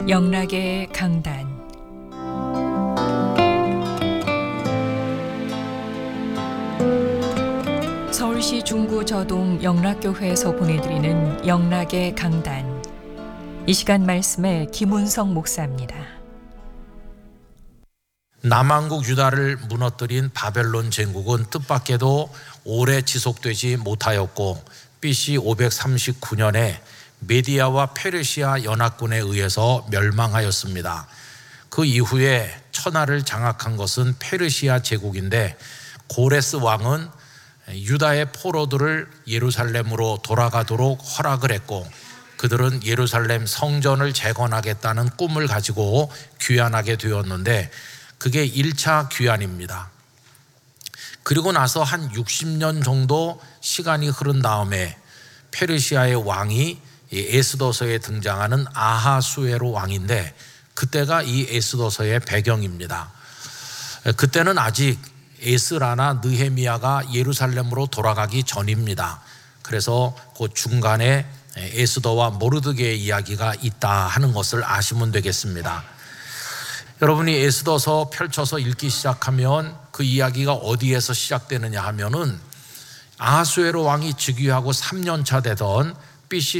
영락의 강단. 서울시 중구 저동 영락교회에서 보내드리는 영락의 강단. 이 시간 말씀에 김운성 목사입니다. 남왕국 유다를 무너뜨린 바벨론 제국은 뜻밖에도 오래 지속되지 못하였고 BC 539년에 메디아와 페르시아 연합군에 의해서 멸망하였습니다. 그 이후에 천하를 장악한 것은 페르시아 제국인데 고레스 왕은 유다의 포로들을 예루살렘으로 돌아가도록 허락을 했고 그들은 예루살렘 성전을 재건하겠다는 꿈을 가지고 귀환하게 되었는데 그게 1차 귀환입니다. 그리고 나서 한 60년 정도 시간이 흐른 다음에 페르시아의 왕이 에스더서에 등장하는 아하수에로 왕인데 그때가 이 에스더서의 배경입니다. 그때는 아직 에스라나 느헤미야가 예루살렘으로 돌아가기 전입니다. 그래서 그 중간에 에스더와 모르드게의 이야기가 있다 하는 것을 아시면 되겠습니다. 여러분이 에스더서 펼쳐서 읽기 시작하면 그 이야기가 어디에서 시작되느냐 하면은 아하수에로 왕이 즉위하고 3년차 되던 BC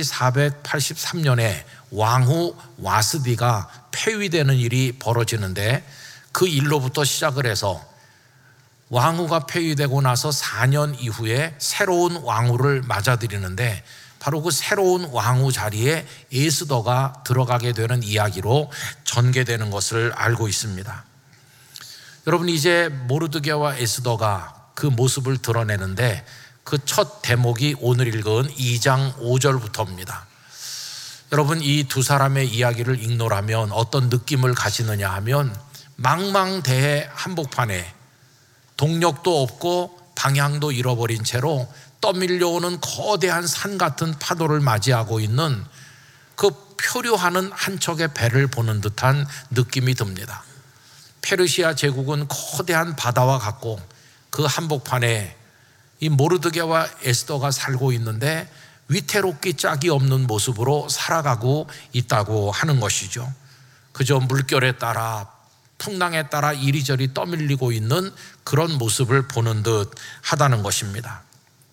483년에 왕후 와스디가 폐위되는 일이 벌어지는데 그 일로부터 시작을 해서 왕후가 폐위되고 나서 4년 이후에 새로운 왕후를 맞아들이는데 바로 그 새로운 왕후 자리에 에스더가 들어가게 되는 이야기로 전개되는 것을 알고 있습니다. 여러분, 이제 모르드게와 에스더가 그 모습을 드러내는데 그 첫 대목이 오늘 읽은 2장 5절부터입니다. 여러분, 이 두 사람의 이야기를 읽노라면 어떤 느낌을 가지느냐 하면 망망대해 한복판에 동력도 없고 방향도 잃어버린 채로 떠밀려오는 거대한 산 같은 파도를 맞이하고 있는 그 표류하는 한 척의 배를 보는 듯한 느낌이 듭니다. 페르시아 제국은 거대한 바다와 같고 그 한복판에 이 모르드게와 에스더가 살고 있는데 위태롭기 짝이 없는 모습으로 살아가고 있다고 하는 것이죠. 그저 물결에 따라 풍랑에 따라 이리저리 떠밀리고 있는 그런 모습을 보는 듯 하다는 것입니다.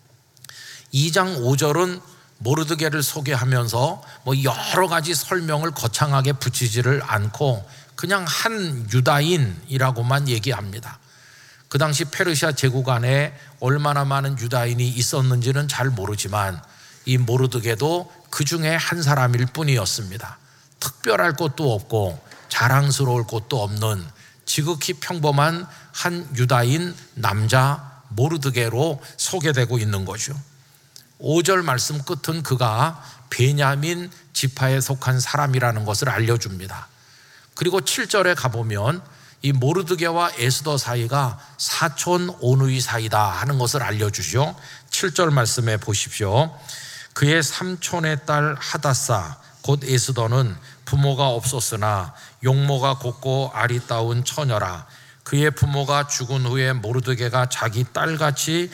2장 5절은 모르드게를 소개하면서 여러 가지 설명을 거창하게 붙이지를 않고 그냥 한 유다인이라고만 얘기합니다. 그 당시 페르시아 제국 안에 얼마나 많은 유다인이 있었는지는 잘 모르지만 이 모르드게도 그 중에 한 사람일 뿐이었습니다. 특별할 것도 없고 자랑스러울 것도 없는 지극히 평범한 한 유다인 남자 모르드게로 소개되고 있는 거죠. 5절 말씀 끝은 그가 베냐민 지파에 속한 사람이라는 것을 알려줍니다. 그리고 7절에 가보면 이 모르드게와 에스더 사이가 사촌 오누이 사이다 하는 것을 알려주죠. 7절 말씀에 보십시오. 그의 삼촌의 딸 하다사 곧 에스더는 부모가 없었으나 용모가 곱고 아리따운 처녀라. 그의 부모가 죽은 후에 모르드게가 자기 딸같이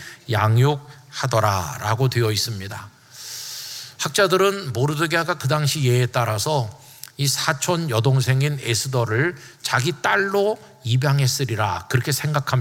양육하더라 라고 되어 있습니다. 학자들은 모르드게가 그 당시 예에 따라서 이 사촌 여동생인 에스더를 자기 딸로 입양했으리라 그렇게 생각합니다.